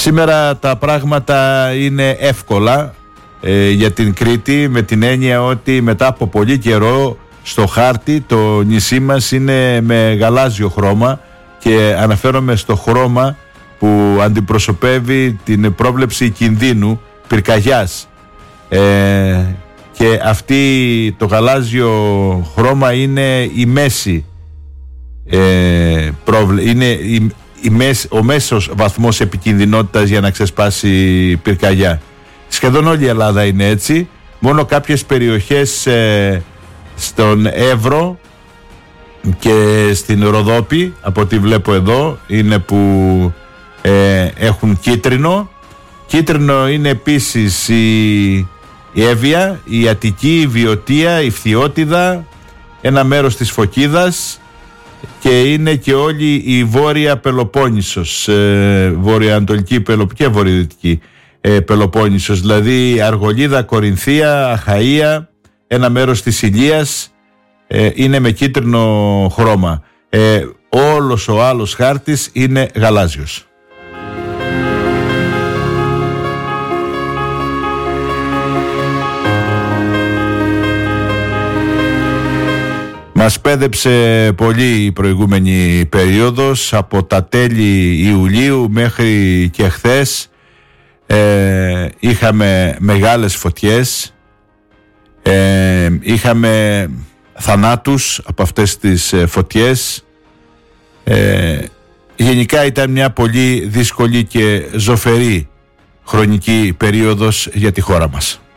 Σήμερα τα πράγματα είναι εύκολα για την Κρήτη, με την έννοια ότι μετά από πολύ καιρό στο χάρτη το νησί μας είναι με γαλάζιο χρώμα, και αναφέρομαι στο χρώμα που αντιπροσωπεύει την πρόβλεψη κινδύνου πυρκαγιάς, και αυτή το γαλάζιο χρώμα είναι η μέση, είναι ο μέσος βαθμός επικινδυνότητας για να ξεσπάσει πυρκαγιά. Σχεδόν όλη η Ελλάδα είναι έτσι. Μόνο κάποιες περιοχές στον Εύρο και στην Ροδόπη, από ό,τι βλέπω εδώ, είναι που έχουν κίτρινο. Κίτρινο είναι επίσης η Εύβοια, η Αττική, η Βιωτία, η Φθιώτιδα, ένα μέρος της Φωκίδας, και είναι και όλη η Βόρεια Πελοπόννησος, βορειοανατολική και βορειοδυτική Πελοπόννησος, δηλαδή Αργολίδα, Κορινθία, Αχαΐα, ένα μέρος της Ηλίας είναι με κίτρινο χρώμα. Όλος ο άλλος χάρτης είναι γαλάζιος. Μας πέδεψε πολύ η προηγούμενη περίοδος, από τα τέλη Ιουλίου μέχρι και χθες. Είχαμε μεγάλες φωτιές, είχαμε θανάτους από αυτές τις φωτιές. Γενικά ήταν μια πολύ δύσκολη και ζωφερή χρονική περίοδος για τη χώρα μας.